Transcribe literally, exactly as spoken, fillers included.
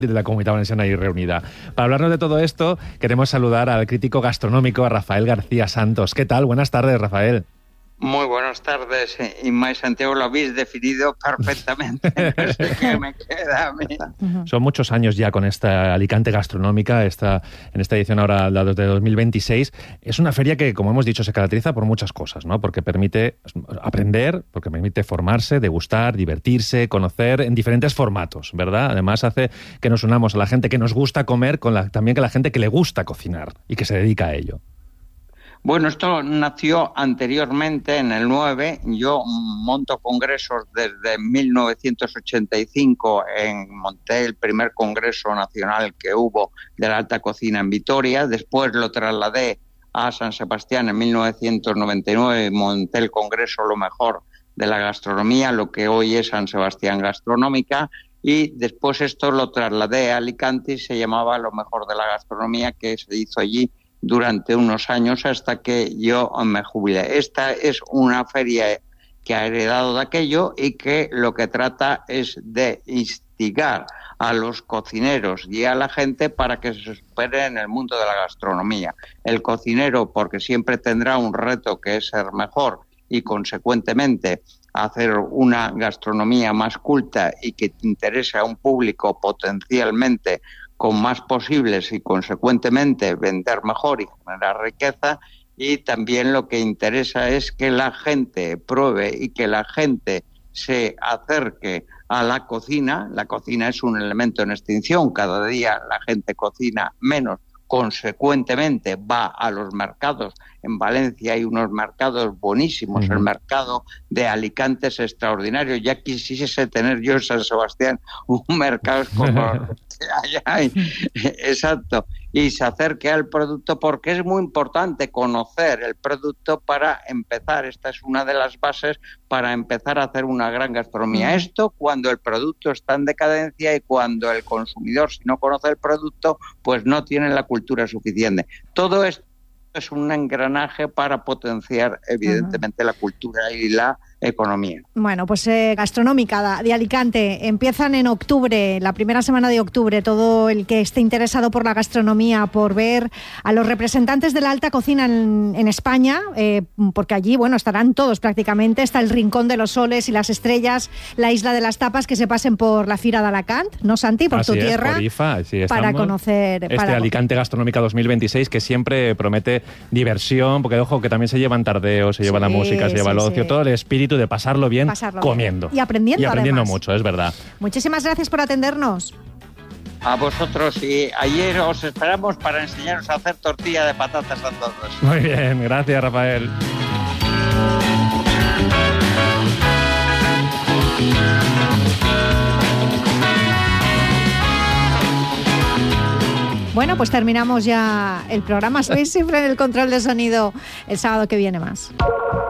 de la Comunitat Valenciana ahí reunida. Para hablarnos de todo esto, queremos saludar al crítico gastronómico, a Rafael García Santos. ¿Qué tal? Buenas tardes, Rafael. Muy buenas tardes, Inma y Santiago, lo habéis definido perfectamente. No sé qué me queda a mí. Son muchos años ya con esta Alicante Gastronómica, esta, en esta edición ahora, la de dos mil veintiséis. Es una feria que, como hemos dicho, se caracteriza por muchas cosas, ¿no? Porque permite aprender, porque permite formarse, degustar, divertirse, conocer en diferentes formatos, ¿verdad? Además hace que nos unamos a la gente que nos gusta comer con la, también que la gente que le gusta cocinar y que se dedica a ello. Bueno, esto nació anteriormente, en el nueve. Yo monto congresos desde mil novecientos ochenta y cinco. En, monté el primer congreso nacional que hubo de la alta cocina en Vitoria. Después lo trasladé a San Sebastián en mil novecientos noventa y nueve. Monté el congreso Lo Mejor de la Gastronomía, lo que hoy es San Sebastián Gastronómica. Y después esto lo trasladé a Alicante y se llamaba Lo Mejor de la Gastronomía, que se hizo allí durante unos años hasta que yo me jubilé. Esta es una feria que ha heredado de aquello y que lo que trata es de instigar a los cocineros y a la gente para que se supere en el mundo de la gastronomía. El cocinero, porque siempre tendrá un reto que es ser mejor y, consecuentemente, hacer una gastronomía más culta y que interese a un público potencialmente con más posibles y, consecuentemente, vender mejor y generar riqueza. Y también lo que interesa es que la gente pruebe y que la gente se acerque a la cocina. La cocina es un elemento en extinción. Cada día la gente cocina menos. Consecuentemente, va a los mercados. En Valencia hay unos mercados buenísimos. Uh-huh. El mercado de Alicante es extraordinario. Ya quisiese tener yo en San Sebastián un mercado como los que allá hay. Exacto. Y se acerque al producto, porque es muy importante conocer el producto para empezar. Esta es una de las bases para empezar a hacer una gran gastronomía. Uh-huh. Esto cuando el producto está en decadencia y cuando el consumidor, si no conoce el producto, pues no tiene la cultura suficiente. Todo esto es un engranaje para potenciar, evidentemente, uh-huh, la cultura y la economía. Bueno, pues eh, Gastronómica de Alicante empiezan en octubre, la primera semana de octubre. Todo el que esté interesado por la gastronomía, por ver a los representantes de la alta cocina en, en España, eh, porque allí, bueno, estarán todos prácticamente. Está el Rincón de los Soles y las Estrellas, la Isla de las Tapas, que se pasen por la Fira de Alacant, ¿no, Santi? Por Así tu es, tierra. Por I F A, sí, para conocer... Este para... Alicante Gastronómica dos mil veintiséis, que siempre promete diversión, porque, ojo, que también se llevan tardeos, se lleva sí, la música, se lleva sí, el ocio, sí, todo el espíritu de pasarlo bien pasarlo comiendo. Bien. Y aprendiendo, Y aprendiendo además. mucho, es verdad. Muchísimas gracias por atendernos. A vosotros, y ayer os esperamos para enseñaros a hacer tortilla de patatas a todos. Muy bien, gracias, Rafael. Bueno, pues terminamos ya el programa. Sois siempre en el control de sonido. El sábado que viene más.